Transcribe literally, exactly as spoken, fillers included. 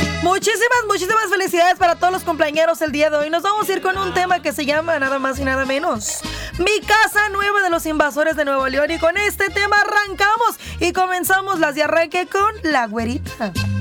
Muchísimas, muchísimas felicidades para todos los cumpleañeros el día de hoy. Nos vamos a ir con un tema que se llama nada más y nada menos Mi Casa Nueva de los Invasores de Nuevo León. Y con este tema arrancamos y comenzamos las de arranque con La Güerita.